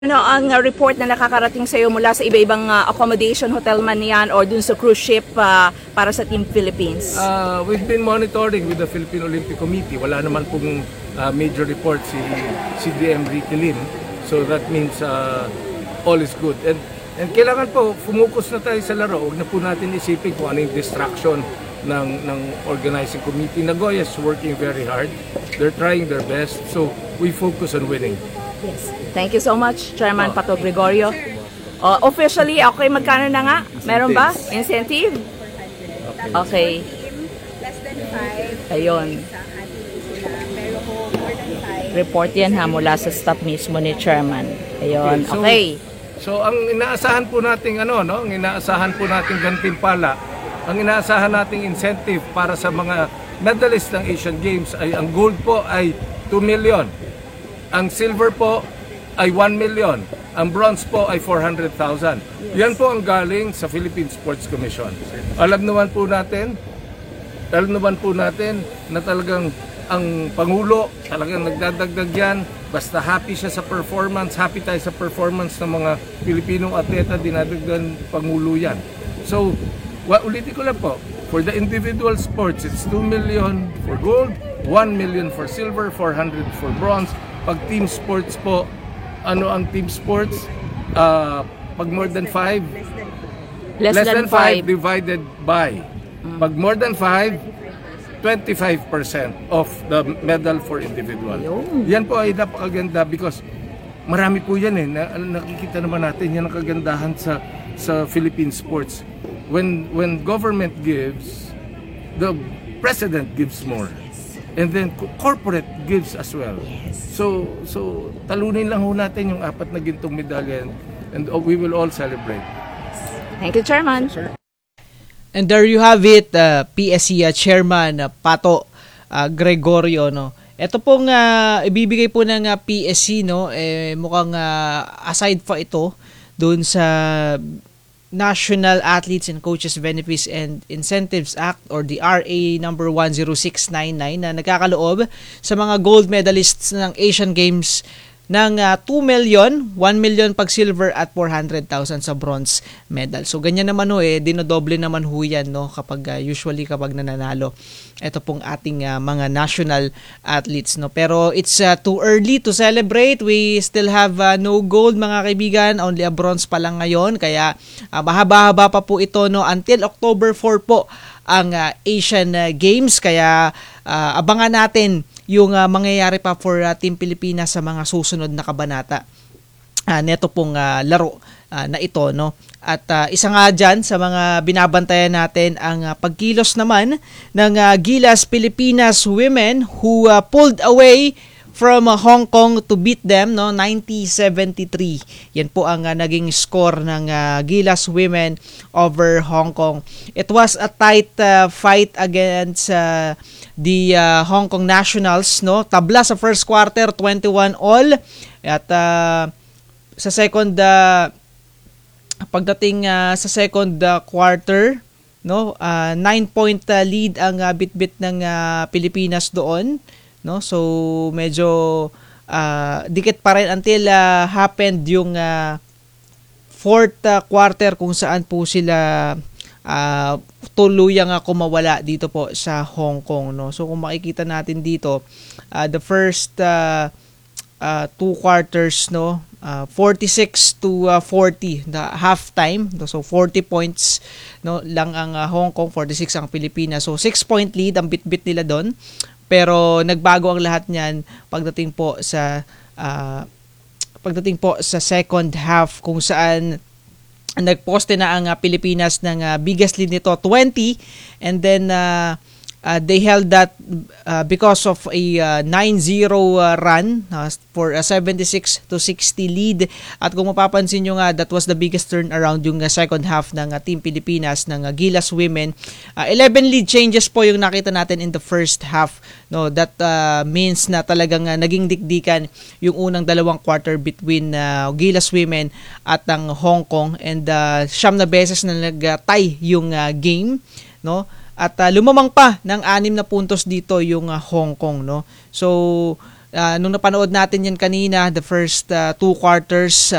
Ano ang report na nakakarating sa iyo mula sa iba-ibang accommodation hotel man yan or dun sa cruise ship para sa Team Philippines? We've been monitoring with the Philippine Olympic Committee. Wala naman pong major report si CDM Riquelin. So that means all is good. And kailangan po, fumukus na tayo sa laro. Huwag na po natin isipin kung ano yung distraction ng organizing committee. Nagoya is working very hard. They're trying their best. So we focus on winning. Yes. Thank you so much, Chairman Pato Gregorio. Officially, okay, magkano na nga? Meron ba? Incentive? Okay. Less than 5. Ayun. Pero more than 5. Report yan ha mula sa staff mismo ni Chairman. Ayun. Okay. So ang inaasahan po nating ang inaasahan po nating gantimpala, ang inaasahan nating incentive para sa mga medalist ng Asian Games ay ang gold po ay 2 million. Ang silver po ay 1 million. Ang bronze po ay 400,000. Yan po ang galing sa Philippine Sports Commission. Alam naman po natin na talagang ang Pangulo talagang nagdadagdag yan. Basta happy siya sa performance, happy tayo sa performance ng mga Pilipinong atleta, dinadagdagan Pangulo yan. So, ulitin ko lang po, for the individual sports, it's 2 million for gold, 1 million for silver, 400 for bronze. Pag team sports po, ano ang team sports? Pag more than 5, less than 5 divided by. Pag more than 5, 25% of the medal for individual. Yan po ay napakaganda because marami po yan nakikita naman natin yan ang kagandahan sa Philippine sports. When government gives, the president gives more. And then corporate gives as well. So talunin lang ho natin yung 4 na gintong medalya and we will all celebrate. Thank you, Chairman. And there you have it, PSC Chairman Pato Gregorio, no. Ito pong ibibigay po ng PSC, no, mukhang aside pa ito doon sa National Athletes and Coaches Benefits and Incentives Act or the RA number 10699 na nagkakaloob sa mga gold medalists ng Asian Games ng 2 million, 1 million pag silver at 400,000 sa bronze medal. So ganyan naman dinodoble naman yan, no, kapag usually kapag nananalo ito pong ating mga national athletes, no. Pero it's too early to celebrate. We still have no gold, mga kaibigan, only a bronze pa lang ngayon, kaya mahaba-haba pa po ito, no, until October 4 po ang Asian Games, kaya abangan natin yung mangyayari pa for Team Pilipinas sa mga susunod na kabanata neto pong laro na ito, no. At isa nga dyan sa mga binabantayan natin ang pagkilos naman ng Gilas Pilipinas women who pulled away from Hong Kong to beat them, no, 90-73. Yan po ang naging score ng Gilas women over Hong Kong. It was a tight fight against the Hong Kong Nationals, no. Tabla sa first quarter 21 all at sa second pagdating sa second quarter, no, 9-point lead ang bitbit ng Pilipinas doon, no. So medyo dikit pa rin until happened yung fourth quarter kung saan po sila tuluyang kumawala dito po sa Hong Kong, no. So kung makikita natin dito, the first 2 quarters, no, 46-40 the halftime, no? So 40 points, no, lang ang Hong Kong, 46 ang Pilipinas. So 6-point lead ang bitbit nila doon. Pero nagbago ang lahat niyan pagdating po sa second half, kung saan nagposte na ang Pilipinas ng biggest lead nito, 20, and then they held that because of a 9-0 run for a 76-60 lead. At kung mapapansin nyo nga, that was the biggest turnaround yung second half ng Team Pilipinas ng Gilas Women. 11 lead changes po yung nakita natin in the first half, no. That means na talagang naging dikdikan yung unang 2 quarter between Gilas Women at ang Hong Kong, and 9 na beses na nag-tie yung game, no. At lumamang pa ng 6 na puntos dito yung Hong Kong, no. So Nung napanood natin yan kanina, the first 2 quarters,